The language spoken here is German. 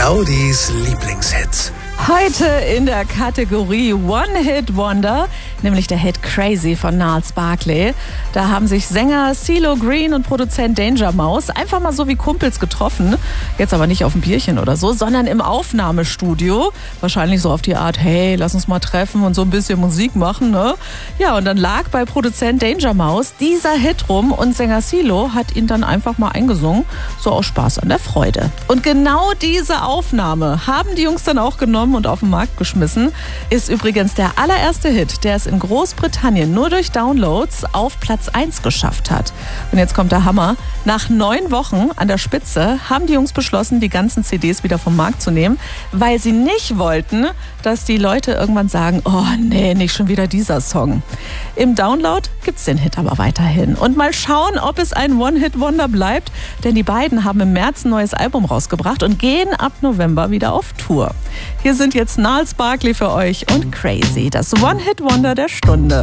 Claudis Lieblingshits. Heute in der Kategorie One-Hit Wonder, nämlich der Hit Crazy von Gnarls Barkley. Da haben sich Sänger CeeLo Green und Produzent Danger Mouse einfach mal so wie Kumpels getroffen. Jetzt aber nicht auf ein Bierchen oder so, sondern im Aufnahmestudio. Wahrscheinlich so auf die Art, hey, lass uns mal treffen und so ein bisschen Musik machen, ne? Ja, und dann lag bei Produzent Danger Mouse dieser Hit rum und Sänger CeeLo hat ihn dann einfach mal eingesungen, so aus Spaß an der Freude. Und genau diese Aufnahme haben die Jungs dann auch genommen und auf den Markt geschmissen. Ist übrigens der allererste Hit, der es in Großbritannien nur durch Downloads auf Platz 1 geschafft hat. Und jetzt kommt der Hammer. Nach 9 Wochen an der Spitze haben die Jungs beschlossen, die ganzen CDs wieder vom Markt zu nehmen, weil sie nicht wollten, dass die Leute irgendwann sagen, oh nee, nicht schon wieder dieser Song. Im Download gibt's den Hit aber weiterhin. Und mal schauen, ob es ein One-Hit-Wonder bleibt, denn die beiden haben im März ein neues Album rausgebracht und gehen ab November wieder auf Tour. Hier sind jetzt Gnarls Barkley für euch und Crazy, das One-Hit-Wonder der Stunde.